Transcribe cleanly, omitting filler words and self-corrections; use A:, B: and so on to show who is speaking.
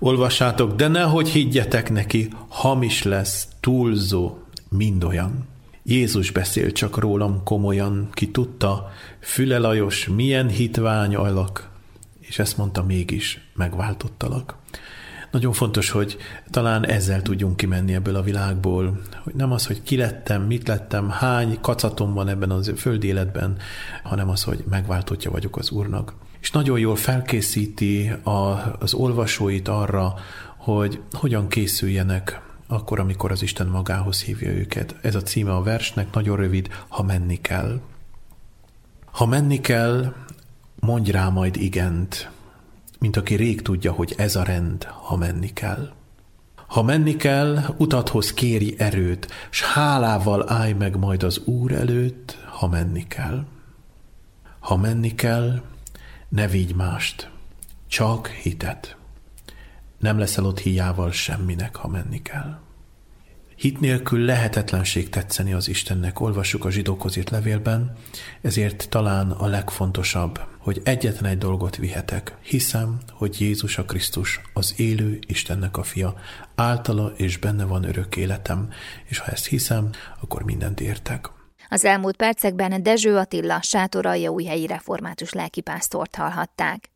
A: Olvassátok, de nehogy higgyetek neki, hamis lesz, túlzó, mindolyan. Jézus beszél csak rólam komolyan, ki tudta, Füle Lajos, milyen hitvány alak, és ezt mondta, mégis megváltottalak. Nagyon fontos, hogy talán ezzel tudjunk kimenni ebből a világból, hogy nem az, hogy ki lettem, mit lettem, hány kacatom van ebben az földi életben, hanem az, hogy megváltottja vagyok az Úrnak. És nagyon jól felkészíti az olvasóit arra, hogy hogyan készüljenek akkor, amikor az Isten magához hívja őket. Ez a címe a versnek, nagyon rövid, ha menni kell. Ha menni kell, mondj rá majd igent, mint aki rég tudja, hogy ez a rend, ha menni kell. Ha menni kell, utathoz kéri erőt, s hálával állj meg majd az Úr előtt, ha menni kell. Ha menni kell, ne vigy mást, csak hitet. Nem leszel ott híjával semminek, ha menni kell. Hit nélkül lehetetlenség tetszeni az Istennek, olvassuk a Zsidókhoz írt levélben, ezért talán a legfontosabb, hogy egyetlen egy dolgot vihetek. Hiszem, hogy Jézus a Krisztus, az élő Istennek a fia, általa és benne van örök életem, és ha ezt hiszem, akkor mindent értek.
B: Az elmúlt percekben Dezső Attila sátoraljaújhelyi református lelkipásztort hallhatták.